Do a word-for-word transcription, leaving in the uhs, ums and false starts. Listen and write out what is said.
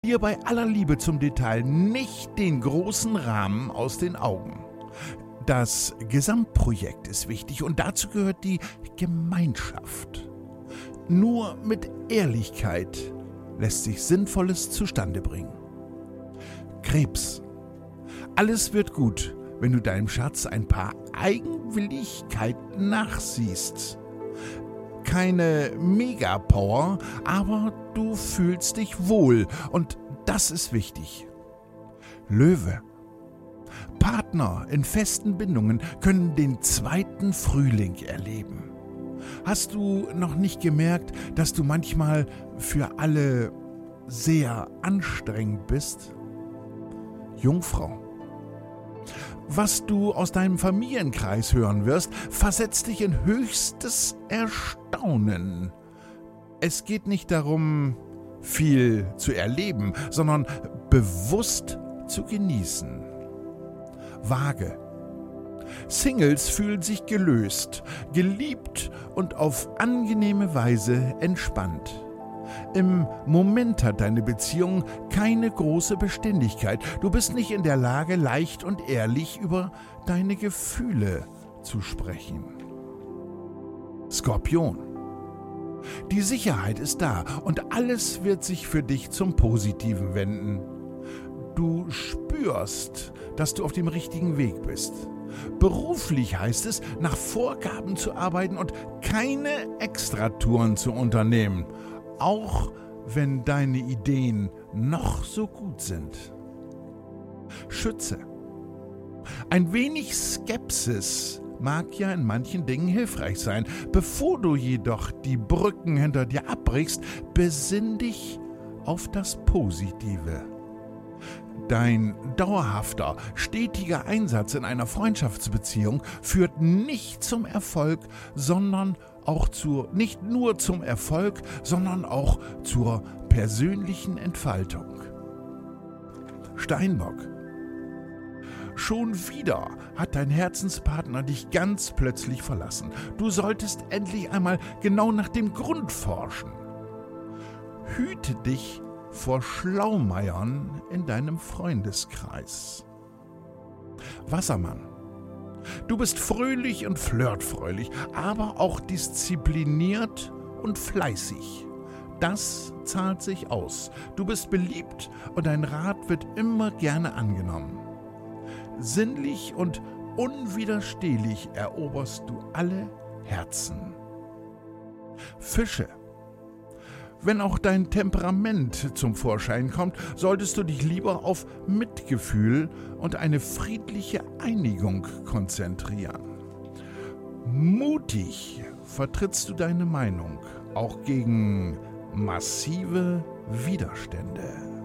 dir bei aller Liebe zum Detail nicht den großen Rahmen aus den Augen. Das Gesamtprojekt ist wichtig und dazu gehört die Gemeinschaft. Nur mit Ehrlichkeit lässt sich Sinnvolles zustande bringen. Krebs. Alles wird gut, wenn du deinem Schatz ein paar Eigenwilligkeiten nachsiehst. Keine Megapower, aber du fühlst dich wohl und das ist wichtig. Löwe. Partner in festen Bindungen können den zweiten Frühling erleben. Hast du noch nicht gemerkt, dass du manchmal für alle sehr anstrengend bist? Jungfrau. Was du aus deinem Familienkreis hören wirst, versetzt dich in höchstes Erstaunen. Es geht nicht darum, viel zu erleben, sondern bewusst zu genießen. Waage. Singles fühlen sich gelöst, geliebt und auf angenehme Weise entspannt. Im Moment hat deine Beziehung keine große Beständigkeit. Du bist nicht in der Lage, leicht und ehrlich über deine Gefühle zu sprechen. Skorpion. Die Sicherheit ist da und alles wird sich für dich zum Positiven wenden. Du spürst, dass du auf dem richtigen Weg bist. Beruflich heißt es, nach Vorgaben zu arbeiten und keine Extratouren zu unternehmen, auch wenn deine Ideen noch so gut sind. Schütze. Ein wenig Skepsis mag ja in manchen Dingen hilfreich sein. Bevor du jedoch die Brücken hinter dir abbrichst, besinn dich auf das Positive. Dein dauerhafter, stetiger Einsatz in einer Freundschaftsbeziehung führt nicht zum Erfolg, sondern auch zur, nicht nur zum Erfolg, sondern auch zur persönlichen Entfaltung. Steinbock. Schon wieder hat dein Herzenspartner dich ganz plötzlich verlassen. Du solltest endlich einmal genau nach dem Grund forschen. Hüte dich vor Schlaumeiern in deinem Freundeskreis. Wassermann. Du bist fröhlich und flirtfreudig, aber auch diszipliniert und fleißig. Das zahlt sich aus. Du bist beliebt und dein Rat wird immer gerne angenommen. Sinnlich und unwiderstehlich eroberst du alle Herzen. Fische. Wenn auch dein Temperament zum Vorschein kommt, solltest du dich lieber auf Mitgefühl und eine friedliche Einigung konzentrieren. Mutig vertrittst du deine Meinung, auch gegen massive Widerstände.